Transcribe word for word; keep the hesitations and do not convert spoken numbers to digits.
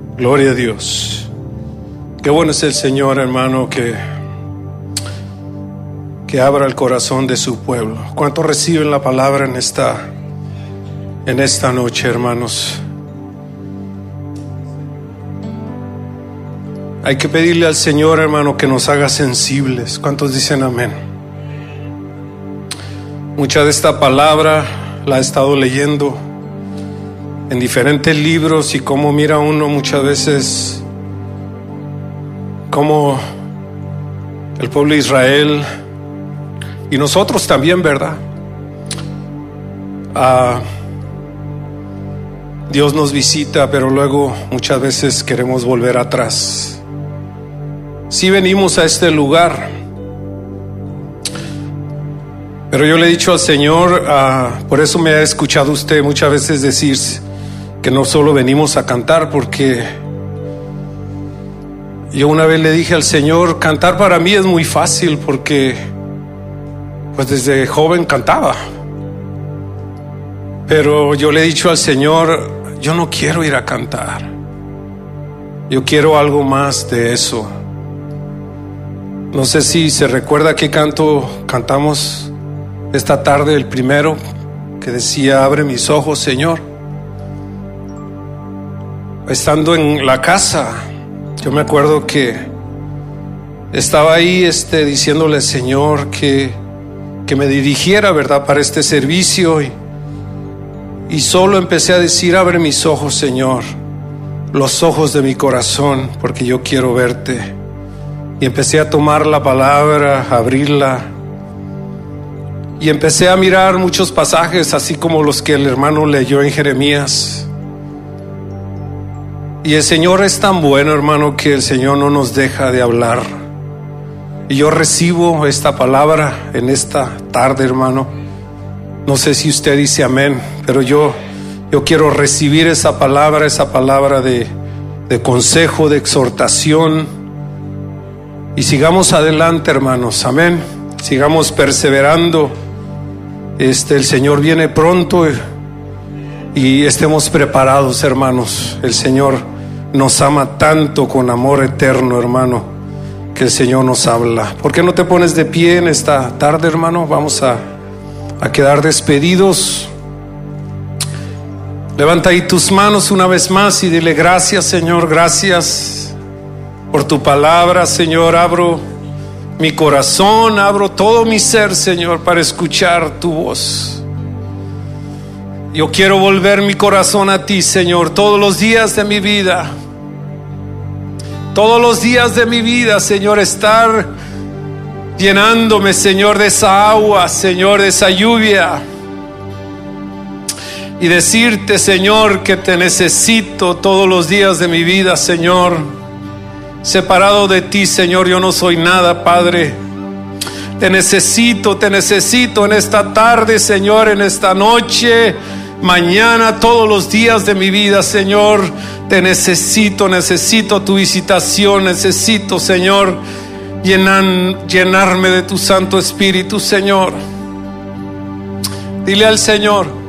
Gloria a Dios. Qué bueno es el Señor, hermano, que, que abra el corazón de su pueblo. ¿Cuántos reciben la palabra en esta, en esta noche, hermanos? Hay que pedirle al Señor, hermano, que nos haga sensibles. ¿Cuántos dicen amén? Mucha de esta palabra la he estado leyendo en diferentes libros, y cómo mira uno muchas veces cómo el pueblo de Israel y nosotros también, ¿verdad? Ah, Dios nos visita, pero luego muchas veces queremos volver atrás. Sí venimos a este lugar, pero yo le he dicho al Señor, ah, por eso me ha escuchado usted muchas veces decir que no solo venimos a cantar, porque yo una vez le dije al Señor, cantar para mí es muy fácil, porque pues desde joven cantaba. Pero yo le he dicho al Señor, yo no quiero ir a cantar, yo quiero algo más de eso. No sé si se recuerda qué canto cantamos esta tarde, el primero, que decía, abre mis ojos, Señor. Estando en la casa, yo me acuerdo que estaba ahí este, diciéndole al Señor que, que me dirigiera, ¿verdad?, para este servicio, y, y solo empecé a decir, abre mis ojos, Señor, los ojos de mi corazón, porque yo quiero verte. Y empecé a tomar la palabra, a abrirla, y empecé a mirar muchos pasajes, así como los que el hermano leyó en Jeremías. Y el Señor es tan bueno, hermano, que el Señor no nos deja de hablar. Y yo recibo esta palabra en esta tarde, hermano. No sé si usted dice amén, pero yo, yo quiero recibir esa palabra, esa palabra de, de consejo, de exhortación. Y sigamos adelante, hermanos, amén. Sigamos perseverando. Este, el Señor viene pronto, y, y estemos preparados, hermanos. El Señor nos ama tanto, con amor eterno, hermano, que el Señor nos habla. ¿Por qué no te pones de pie en esta tarde, hermano? Vamos a, a quedar despedidos. Levanta ahí tus manos una vez más y dile, gracias, Señor, gracias por tu palabra, Señor. Abro mi corazón, abro todo mi ser, Señor, para escuchar tu voz. Yo quiero volver mi corazón a ti, Señor, todos los días de mi vida. Todos los días de mi vida, Señor, estar llenándome, Señor, de esa agua, Señor, de esa lluvia. Y decirte, Señor, que te necesito todos los días de mi vida, Señor. Separado de ti, Señor, yo no soy nada, Padre. Te necesito, te necesito en esta tarde, Señor, en esta noche, mañana, todos los días de mi vida, Señor. Te necesito, necesito tu visitación, necesito, Señor, llenan, llenarme de tu Santo Espíritu, Señor. Dile al Señor,